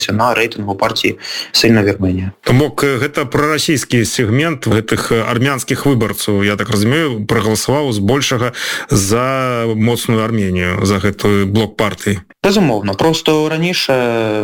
на рэйтынгу партии «Сильная Вірменія». То бок гэта прарасійскі сегмент гэтых армянскіх выбарцаў, я так разумею, прагаласаваў збольшага за моцную Арменію, за гэты блок партыі. Безумовно. Просто раніше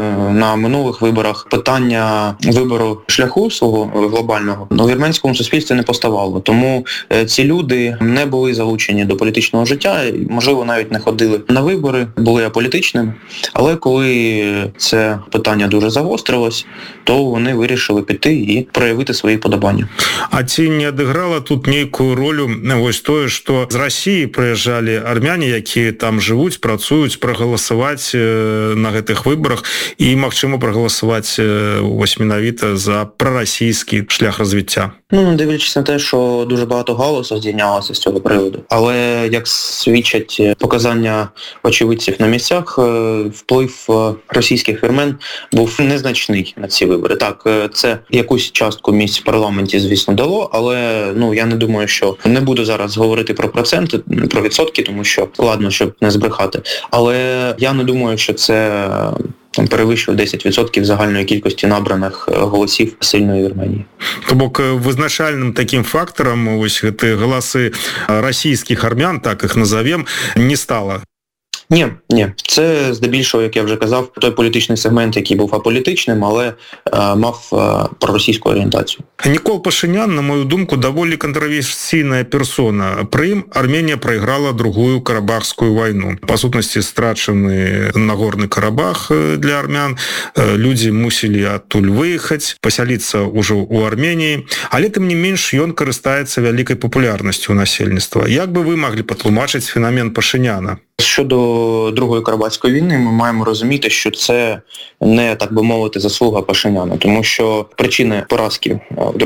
на минулих виборах питання вибору шляху свого глобального у вірменському суспільстві не поставало. Тому ці люди не були залучені до політичного життя, можливо, навіть не ходили на вибори, були аполітичними. Але коли це питання дуже загострилось, то вони вирішили піти і проявити свої подобання. А ці не адыграла тут нейкую ролю ось тое, што з Расіі прыязджалі армяне, якія там жывуць, працуюць, прагаласаваць на гэтых выборах і, магчыма, прагаласаваць вось менавіта за прарасійскі шлях развіцця. Ну, дивлячись на те, що дуже багато галасу здійнялося з цього приводу. Але, як свідчать показання очевидців на місцях, вплив російських вірмен був незначний на ці вибори. Так, це якусь частку місць в парламенті, звісно, дало, але я не думаю, що не буду зараз говорити про проценти, про відсотки, тому що, ладно, щоб не збрехати. Але я не думаю, що це перевищує 10% загальної кількості набраних голосів Сильної Вірменії. То бок визначальним таким фактором ось гэты галасы расійскіх армян, так їх назовем, не стало? Ні. Це здебільшого, як я вже казав, той політичний сегмент, який був аполітичним, але мав проросійську орієнтацію. Нікол Пашинян, на мою думку, доволі контроверсійна персона. При ім Арменія проіграла Другую Карабахську війну. По сутності, страчений Нагорний Карабах для армян. Люди мусили адтуль виїхати, поселитися уже у Арменії. Але, тим не менш, ён карыстаецца вялікай популярнасцю у насельніцтва. Як би ви могли патлумачити феномен Пашиняна? Щодо Другої Карабахської війни, ми маємо розуміти, що це не, так би мовити, заслуга Пашиняна, тому що причини поразки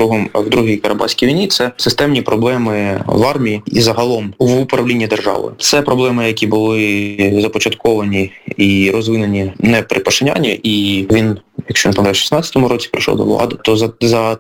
в Другій Карабахській війні – це системні проблеми в армії і загалом в управлінні державою. Це проблеми, які були започатковані і розвинені не при Пашиняні, і він, якщо не пам'ятаю, в 16-му році прийшов до влади, то за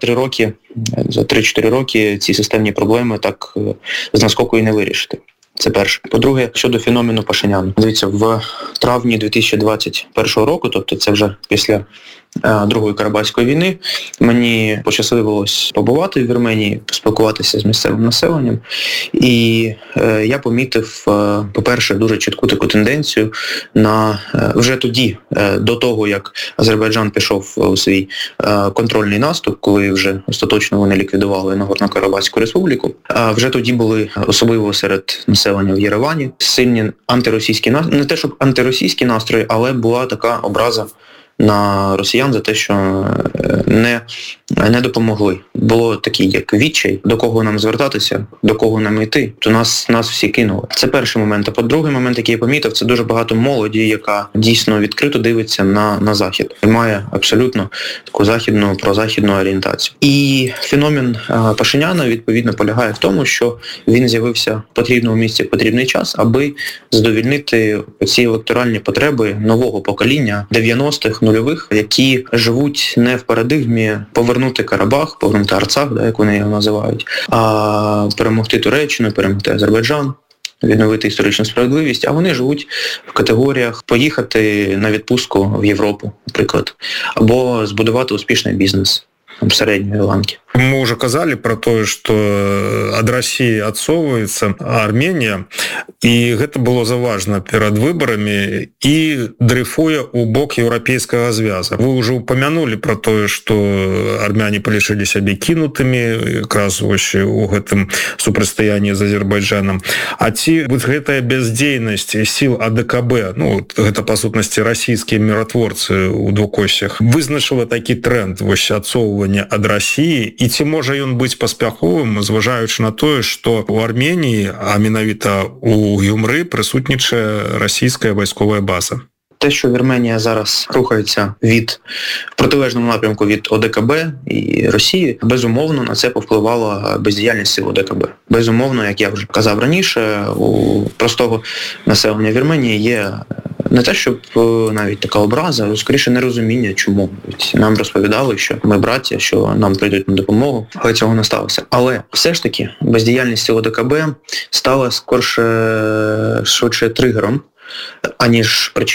3-4 роки ці системні проблеми так з наскоку і не вирішити. Це перше. По-друге, щодо феномену Пашиняна. Дивіться, в травні 2021 року, тобто це вже після Другої Карабахської війни, мені пощасливилось побувати в Вірменії, поспілкуватися з місцевим населенням. І я помітив, по-перше, дуже чітку таку тенденцію на вже тоді, до того, як Азербайджан пішов у свій контрольний наступ, коли вже остаточно вони ліквідували Нагорно-Карабахську республіку, вже тоді були, особливо серед населення в Єревані, сильні антиросійські настрої, не те, щоб антиросійські настрої, але була така образа на росіян за те, що не допомогли. Було такий, як відчай, до кого нам звертатися, до кого нам йти, то нас всі кинули. Це перший момент. А по-другий момент, який я помітив, це дуже багато молоді, яка дійсно відкрито дивиться на Захід. І має абсолютно таку прозахідну орієнтацію. І феномен Пашиняна, відповідно, полягає в тому, що він з'явився в потрібному місці в потрібний час, аби задовільнити ці електоральні потреби нового покоління 90-х, нульових, які живуть не в парадигмі повернути Карабах, повернути Арцах, як вони його називають, а перемогти Туреччину, перемогти Азербайджан, відновити історичну справедливість, а вони живуть в категоріях поїхати на відпустку в Європу, наприклад, або збудувати успішний бізнес середньої ланки. Мы уже казали про то, что от России отсовывается Армения, и гэта было заважно перед выборами и дрейфуя у бок европейского звяза. Вы уже упомянули про то, что армяне полишили себе кинутыми, как раз у гэтым супрацьстаянии з Азербайджаном. А ці вот гэтая бездейность сил АДКБ, гэта по сутности российские миротворцы у двукосях, вызначила такі тренд отсовывания от России. І ці можа ён быць паспяховым, зважаючы на тое, што ў Арменіі, а менавіта у Гюмры, прысутнічае расійская вайсковая база? Те, що Вірменія зараз рухається в протилежному напрямку від ОДКБ і Росії, безумовно на це повпливала бездіяльність сил ОДКБ. Безумовно, як я вже казав раніше, у простого населення Вірменії є не те, щоб навіть така образа, а скоріше нерозуміння, чому. Нам розповідали, що ми браття, що нам прийдуть на допомогу, але цього не сталося. Але все ж таки бездіяльність ОДКБ стала швидше тригером, аніж причиною.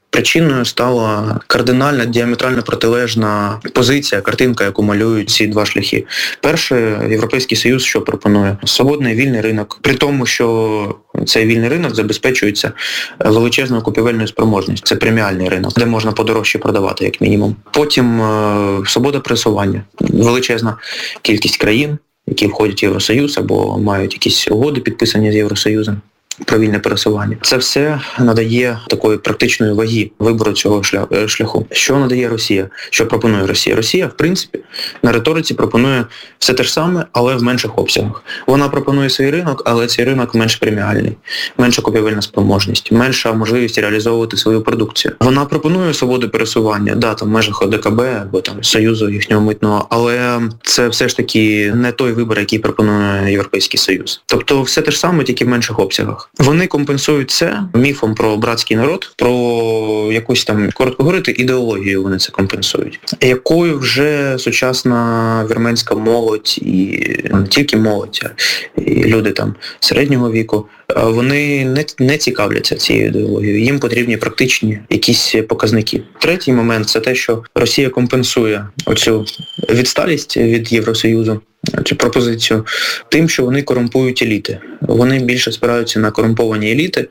Причиною стала кардинальна, діаметрально протилежна позиція, картинка, яку малюють ці два шляхи. Перше, Європейський Союз що пропонує? Свободний вільний ринок. При тому, що цей вільний ринок забезпечується величезною купівельною спроможністю. Це преміальний ринок, де можна подорожче продавати, як мінімум. Потім свобода пересування. Величезна кількість країн, які входять в Євросоюз або мають якісь угоди, підписані з Євросоюзом про вільне пересування. Це все надає такої практичної ваги вибору цього шляху. Що надає Росія? Що пропонує Росія? Росія, в принципі, на риториці пропонує все те ж саме, але в менших обсягах. Вона пропонує свій ринок, але цей ринок менш преміальний, менша купівельна спроможність, менша можливість реалізовувати свою продукцію. Вона пропонує свободу пересування, там в межах ОДКБ або там Союзу їхнього митного, але це все ж таки не той вибір, який пропонує Європейський Союз. Тобто все те ж саме, тільки в менших обсягах. Вони компенсують це міфом про братський народ, про якусь там, коротко говорити, ідеологію вони це компенсують. Якою вже сучасна вірменська молодь, і не тільки молодь, а і люди там середнього віку, вони не цікавляться цією ідеологією. Їм потрібні практичні якісь показники. Третій момент – це те, що Росія компенсує оцю відсталість від Євросоюзу, цю пропозицію, тим, що вони корумпують еліти. Вони більше спираються на корумповані еліти,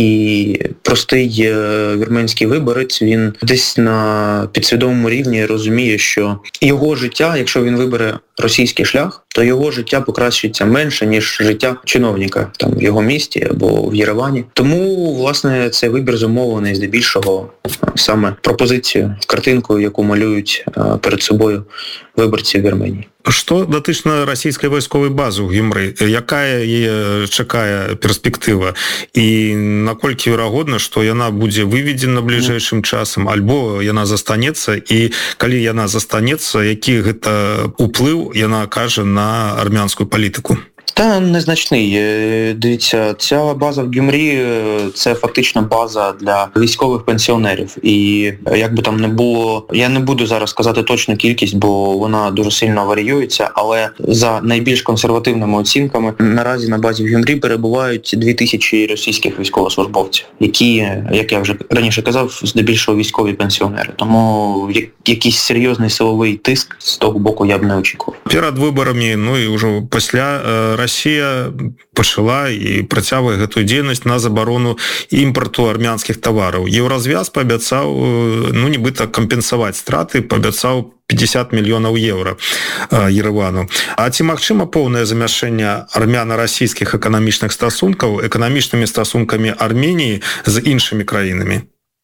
і простий вірменський виборець, він десь на підсвідомому рівні розуміє, що його життя, якщо він вибере російський шлях, то його життя покращиться менше, ніж життя чиновника там в його місті або в Єревані. Тому, власне, цей вибір зумовлений здебільшого саме пропозицією, картинкою, яку малюють перед собою виборці в Вірменії. Што датычна расійскай вайсковай базы ў Гімры, якая яе чакае перспектыва і наколькі верагодна, што яна будзе выведзена бліжэйшым часам, альбо яна застанецца, і калі яна застанецца, які гэта уплыў яна акажа на армянскую палітыку? Та незначний. Дивіться, ця база в Гюмрі – це фактично база для військових пенсіонерів. І як би там не було, я не буду зараз казати точну кількість, бо вона дуже сильно варіюється, але за найбільш консервативними оцінками наразі на базі в Гюмрі перебувають 2000 російських військовослужбовців, які, як я вже раніше казав, здебільшого військові пенсіонери. Тому якийсь серйозний силовий тиск з того боку я б не очікував. Перед виборами, ну і вже після, Расія пачала і працягвае гэтую дзейнасць на забарону імпарту армянскіх тавараў. Еўразвяз паабяцаў, нібыта кампенсаваць страты, паабяцаў 50 мільёнаў еўра Еревану. А ці магчыма поўнае замяшэнне армяна-расійскіх эканамічных стасункаў эканамічнымі стасункамі Арменіі з іншымі краінамі?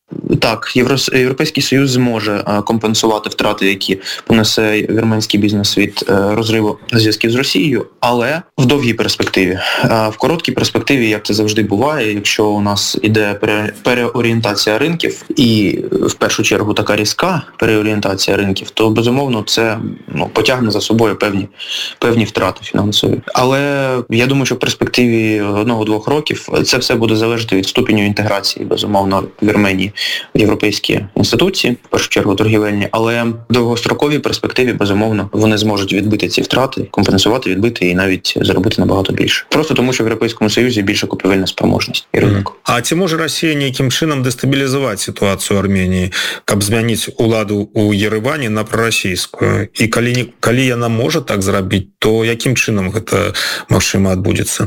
Так, Європейський Союз зможе компенсувати втрати, які понесе вірменський бізнес від розриву зв'язків з Росією, але в довгій перспективі. В короткій перспективі, як це завжди буває, якщо у нас іде переорієнтація ринків і в першу чергу така різка переорієнтація ринків, то безумовно це потягне за собою певні втрати фінансові. Але я думаю, що в перспективі 1-2 років це все буде залежати від ступеню інтеграції, безумовно, Вірменії в європейські інституції, в першу чергу торгівельні, але в довгостроковій перспективі, безумовно, вони зможуть відбити ці втрати, компенсувати, відбити і навіть заробити набагато більше. Просто тому, що в Європейському Союзі більша купівельна спроможність і ринок. А ці може Росія нейкім чынам дэстабілізаваць ситуацію Арменії, каб змяніць уладу у Єревані на прорасійскую? І калі яна можа так зрабіць, то якім чынам гэта, магчыма, адбудзецца?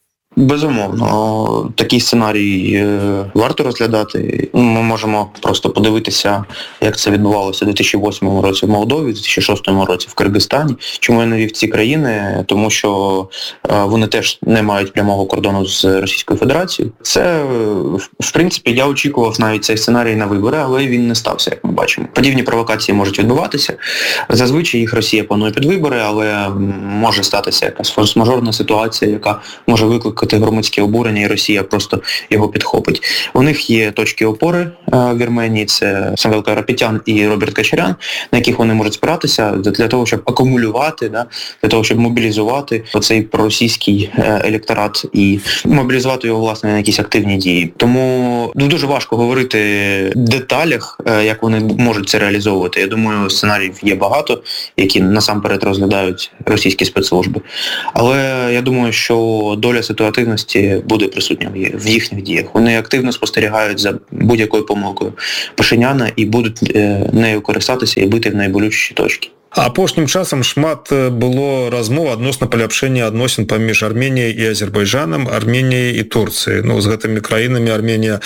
Безумовно, такий сценарій варто розглядати. Ми можемо просто подивитися, як це відбувалося у 2008 році в Молдові, у 2006 році в Киргизстані. Чому я навів ці країни? Тому що вони теж не мають прямого кордону з Російською Федерацією. Це, в принципі, я очікував навіть цей сценарій на вибори, але він не стався, як ми бачимо. Подібні провокації можуть відбуватися. Зазвичай їх Росія планує під вибори, але може статися якась форс-мажорна ситуація, яка може викликати громадське обурення, і Росія просто його підхопить. У них є точки опори в Вірменії, це Самвел Карапетян і Роберт Качарян, на яких вони можуть спиратися для того, щоб акумулювати, для того, щоб мобілізувати оцей проросійський електорат і мобілізувати його, власне, на якісь активні дії. Тому дуже важко говорити в деталях, як вони можуть це реалізовувати. Я думаю, сценаріїв є багато, які насамперед розглядають російські спецслужби. Але я думаю, що доля ситуації оперативності буде присутня в їхніх діях. Вони активно спостерігають за будь-якою помилкою Пашиняна і будуть нею користатися і бити в найболючіші точки. Апошнім часам шмат было размоў адносна паляпшэння адносін паміж Арменіяй і Азербайджанам, Арменіяй і Турцыяй. Ну, з гэтымі краінамі Арменія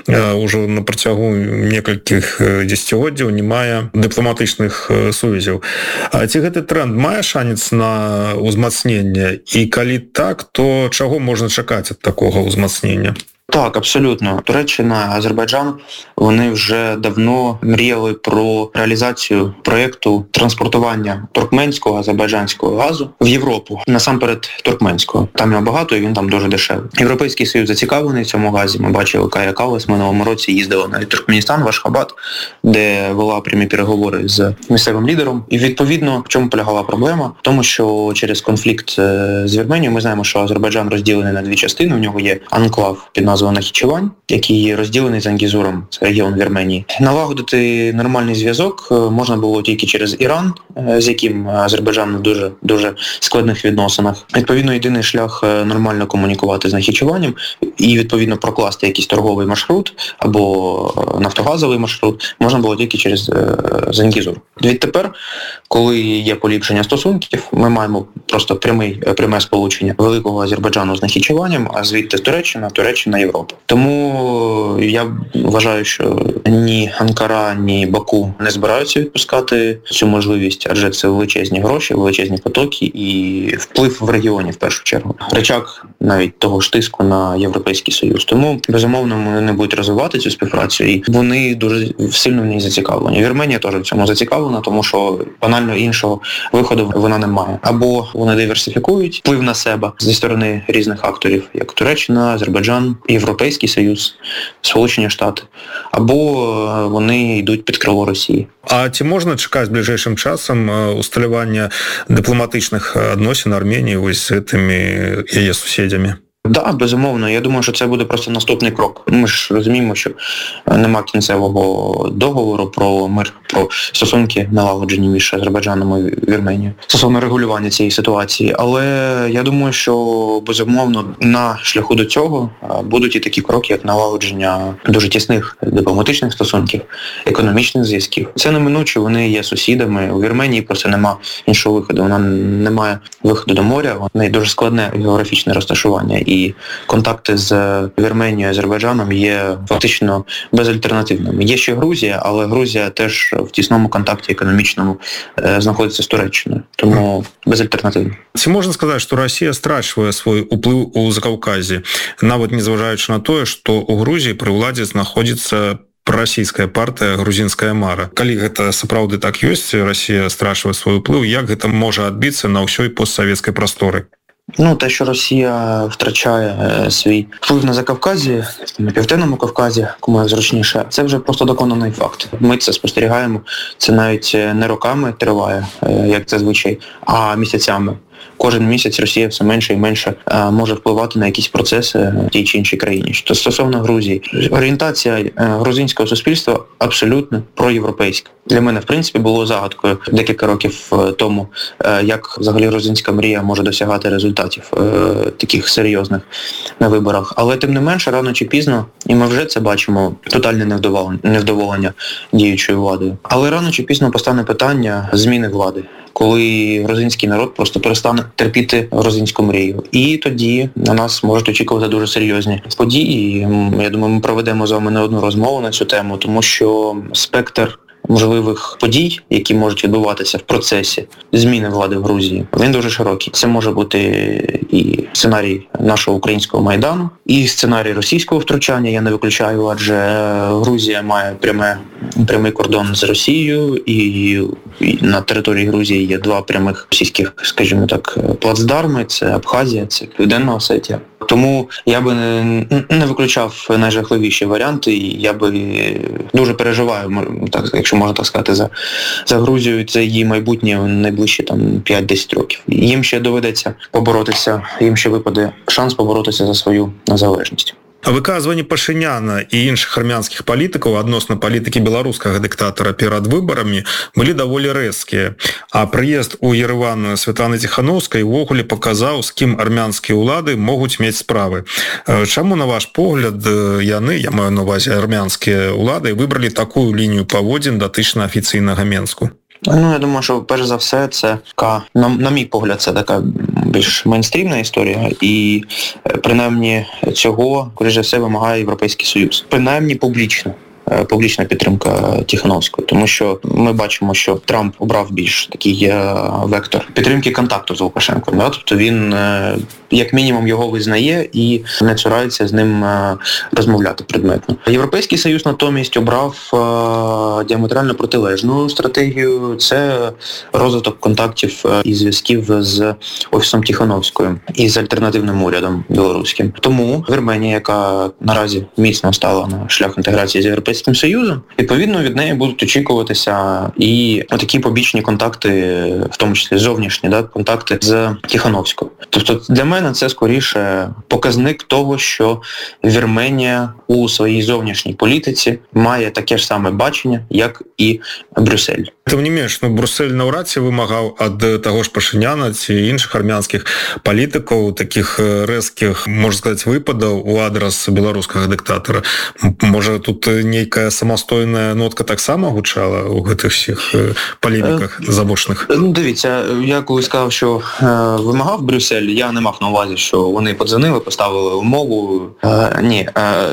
ўжо на працягу некалькіх дзесяцігоддзяў не мае дыпламатычных сувязяў. Ці гэты тренд мае шанец на ўзмацненне? І калі так, то чаго можна чакаць ад такога ўзмацнення? Так, абсолютно. Туреччина, Азербайджан, вони вже давно мріяли про реалізацію проєкту транспортування туркменського, азербайджанського газу в Європу. Насамперед туркменського. Там його багато і він там дуже дешевий. Європейський Союз зацікавлений в цьому газі. Ми бачили, Кая Каллас в минулому році їздила на Туркменістан, в Ашхабад, де вела прямі переговори з місцевим лідером. І відповідно, в чому полягала проблема? В тому, що через конфлікт з Вірменією, ми знаємо, що Азербайджан розділений на дві частини. У нього є анклав під назвою Нахічевань, який розділений Зангізуром, це регіон Вірменії. Налагодити нормальний зв'язок можна було тільки через Іран, з яким Азербайджан в дуже складних відносинах. Відповідно, єдиний шлях нормально комунікувати з Нахічеванням і, відповідно, прокласти якийсь торговий маршрут або нафтогазовий маршрут можна було тільки через Зангізур. Відтепер, коли є поліпшення стосунків, ми маємо просто пряме сполучення великого Азербайджану з Нахічеванням, а звідти Туреччина, Європа. Тому я вважаю, що ні Анкара, ні Баку не збираються відпускати цю можливість, адже це величезні гроші, величезні потоки і вплив в регіоні в першу чергу. Рычаг навіть того ж тиску на Європейський Союз. Тому, безумовно, вони не будуть розвивати цю співпрацю і вони дуже сильно в ній зацікавлені. Вірменія теж в цьому зацікавлена, тому що банально іншого виходу вона не має. Або вони диверсифікують вплив на себе зі сторони різних акторів, як Туреччина, Азербайджан, Європейський Союз, Сполучені Штати, або вони йдуть під крило Росії. А ці можна чекати ближайшим часом усталювання дипломатичних відносин Арменії з цими її сусідами? Так, безумовно. Я думаю, що це буде просто наступний крок. Ми ж розуміємо, що нема кінцевого договору про мир, про стосунки налагоджені між Азербайджаном і Вірменією стосовно регулювання цієї ситуації. Але я думаю, що безумовно на шляху до цього будуть і такі кроки, як налагодження дуже тісних дипломатичних стосунків, економічних зв'язків. Це неминуче, вони є сусідами. У Вірменії просто нема іншого виходу. Вона не має виходу до моря, в неї дуже складне географічне розташування. І контакти з Вірменією і Азербайджаном є фактично безальтернативними. Є ще Грузія, але Грузія теж в тісному контакті економічному знаходиться з Туреччиною. Тому безальтернативно. Ці можна сказати, що Росія страчвае свой уплыў у Закаўказі, нават незважаючы на тое, што у Грузіі пры ўладзе знаходзіцца прарасійская партыя «Грузінская мара». Калі гэта сапраўды так ёсць, Расія страчвае свой уплыў, як гэта можа адбіцца на ўсёй постсавецкай прасторы? Те, що Росія втрачає свій вплив на Закавказі, на Південному Кавказі, кому як зручніше, це вже просто доконаний факт. Ми це спостерігаємо, це навіть не роками триває, як зазвичай, а місяцями. Кожен місяць Росія все менше і менше може впливати на якісь процеси в тій чи іншій країні. Що стосовно Грузії, орієнтація грузинського суспільства абсолютно проєвропейська. Для мене, в принципі, було загадкою декілька років тому, як взагалі грузинська мрія може досягати результатів таких серйозних на виборах. Але тим не менше, рано чи пізно, і ми вже це бачимо, тотальне невдоволення діючою владою. Але рано чи пізно постане питання зміни влади, коли грузинський народ просто перестане терпіти грузинську мрію. І тоді на нас можуть очікувати дуже серйозні події. Я думаю, ми проведемо з вами не одну розмову на цю тему, тому що спектр можливих подій, які можуть відбуватися в процесі зміни влади в Грузії, він дуже широкий. Це може бути і сценарій нашого українського Майдану, і сценарій російського втручання, я не виключаю, адже Грузія має прямий кордон з Росією, і на території Грузії є два прямих російських, скажімо так, плацдарми, це Абхазія, це Південна Осетія. Тому я би не виключав найжахливіші варіанти, і я би дуже переживаю, так, якщо можна так сказати, за Грузію, за її майбутнє в найближчі 5-10 років. Їм ще доведеться поборотися, їм ще випаде шанс поборотися за свою незалежність. Выказванні Пашыняна і іншых армянскіх палітыкаў адносна палітыкі беларускага дыктатара перад выбарамі былі даволі рэзкія. А прыезд у Ереван Святланы Ціхановскай увогуле паказаў, з кім армянскія ўлады могуць мець справы. Чаму, на ваш погляд, яны, я маю на увазе армянскія ўлады, выбралі такую лінію паводзін датычна афіцыйнага Менску? Ну, я думаю, що перш за все це така, на мій погляд, це така більш мейнстрімна історія, і принаймні цього, скоріше за все, вимагає Європейський Союз. Принаймні публічна підтримка Тихановської, тому що ми бачимо, що Трамп обрав більш такий вектор підтримки контакту з Лукашенком. Да? Тобто він, як мінімум, його визнає і не цурається з ним розмовляти предметно. Європейський Союз натомість обрав діаметрально протилежну стратегію. Це розвиток контактів і зв'язків з Офісом Тихановської і з альтернативним урядом білоруським. Тому Вірменія, яка наразі міцно стала на шлях інтеграції з Європейським Союзом, відповідно від неї будуть очікуватися і такі побічні контакти, в тому числі зовнішні, да, контакти з Тихановською. Тобто для мене це скоріше показник того, що Вірменія у своїй зовнішній політиці має таке ж саме бачення, як і Брюссель. Тим не менш, Брюссель наўрад ці вымагаў ад таго ж Пашыняна ці іншых армянскіх палітыкаў такіх рэзкіх, можна сказаць, выпадаў у адрас беларускага дыктатара. Можа, тут нейкая самастойная нотка таксама гучала ў гэтых всіх палеміках забочных? Дивіться, я коли сказав, що вимагав Брюссель, я не мав на увазі, що вони подзвонили, поставили умову. Ні.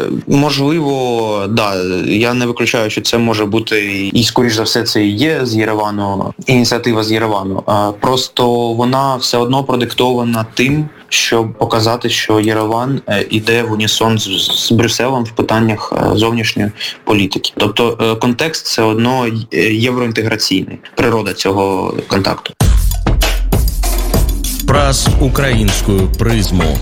Можливо, да, я не виключаю, що це може бути, і скоріш за все це і є з Єревану, ініціатива з Єревану. Просто вона все одно продиктована тим, щоб показати, що Єреван іде в унісон з Брюсселем в питаннях зовнішньої політики. Тобто контекст все одно євроінтеграційний, природа цього контакту. Праз українською призму.